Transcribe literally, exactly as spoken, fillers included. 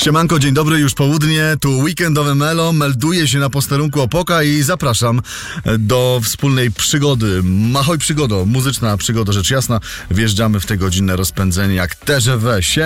Siemanko, dzień dobry, już południe, tu weekendowe Melo, melduję się na posterunku Opoka i zapraszam do wspólnej przygody. Mahoj przygodo, muzyczna przygoda, rzecz jasna. Wjeżdżamy w te godzinne rozpędzenie jak terze we.